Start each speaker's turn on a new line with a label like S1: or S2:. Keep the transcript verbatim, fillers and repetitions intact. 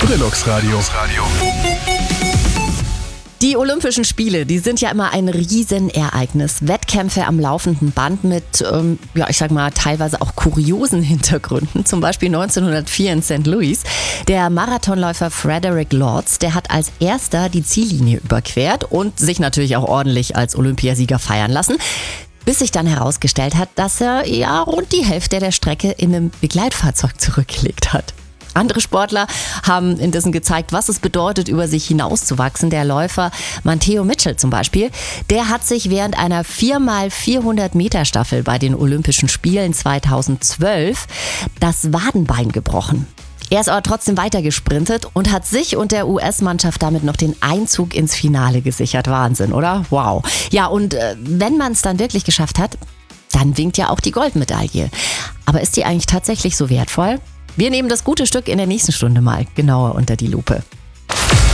S1: Gorilux Radio.
S2: Die Olympischen Spiele, die sind ja immer ein Riesenereignis. Wettkämpfe am laufenden Band mit, ähm, ja, ich sag mal, teilweise auch kuriosen Hintergründen. Zum Beispiel neunzehnhundertvier in Sankt Louis. Der Marathonläufer Frederick Lords, der hat als erster die Ziellinie überquert und sich natürlich auch ordentlich als Olympiasieger feiern lassen. Bis sich dann herausgestellt hat, dass er ja rund die Hälfte der Strecke in einem Begleitfahrzeug zurückgelegt hat. Andere Sportler haben indessen gezeigt, was es bedeutet, über sich hinauszuwachsen. Der Läufer Matteo Mitchell zum Beispiel, der hat sich während einer vier mal vierhundert Meter Staffel bei den Olympischen Spielen zweitausendzwölf das Wadenbein gebrochen. Er ist aber trotzdem weiter gesprintet und hat sich und der U S-Mannschaft damit noch den Einzug ins Finale gesichert. Wahnsinn, oder? Wow. Ja, und äh, wenn man es dann wirklich geschafft hat, dann winkt ja auch die Goldmedaille. Aber ist die eigentlich tatsächlich so wertvoll? Wir nehmen das gute Stück in der nächsten Stunde mal genauer unter die Lupe.